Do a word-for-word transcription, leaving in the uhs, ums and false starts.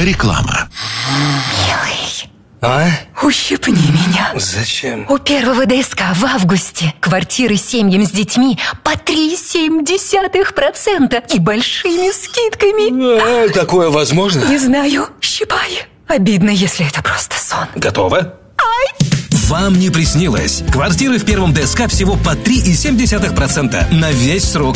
Реклама. Милый, А? ущипни меня. Зачем? У первого ДСК в августе квартиры семьям с детьми по три целых семь десятых процента и большими скидками. А, такое возможно? Не знаю, щипай. Обидно, если это просто сон. Готово? Ай! Вам не приснилось. Квартиры в первом ДСК всего по три целых семь десятых процента на весь срок